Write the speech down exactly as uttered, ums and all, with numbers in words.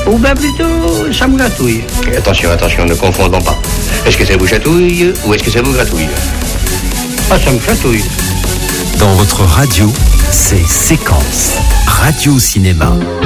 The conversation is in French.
Ou bien plutôt, ça me gratouille. Attention, attention, ne confondons pas. Est-ce que ça vous chatouille ou est-ce que ça vous gratouille? Ah, ça me gratouille. Dans votre radio, c'est Séquence Radio Cinéma.